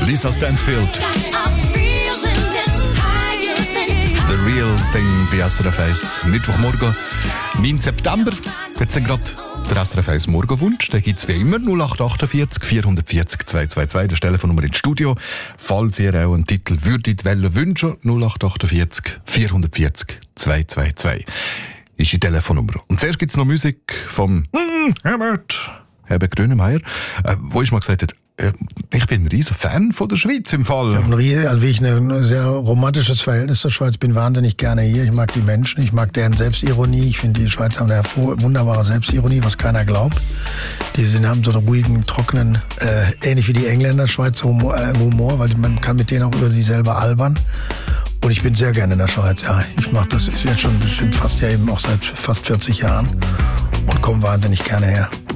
Lisa Stansfield. The Real Thing bei SRF 1. Mittwochmorgen, 9. September. Jetzt sind gerade der SRF 1 Morgenwunsch. Den gibt es wie immer 0848 440 222. Das Telefonnummer ins Studio. Falls ihr auch einen Titel würdet wünschen, 0848 440 222 ist die Telefonnummer. Und zuerst gibt es noch Musik vom Herbert Grönemeyer, wo ich mal gesagt habe, ich bin ein riesen Fan von der Schweiz im Fall. Ich habe ein sehr romantisches Verhältnis zur Schweiz. Ich bin wahnsinnig gerne hier. Ich mag die Menschen, ich mag deren Selbstironie. Ich finde, die Schweizer haben eine wunderbare Selbstironie, was keiner glaubt. Die haben so einen ruhigen, trockenen, ähnlich wie die Engländer, Schweizer Humor, weil man kann mit denen auch über sich selber albern. Und ich bin sehr gerne in der Schweiz, ja. Ich mache das jetzt schon bestimmt fast ja eben auch seit fast 40 Jahren und komme wahnsinnig gerne her.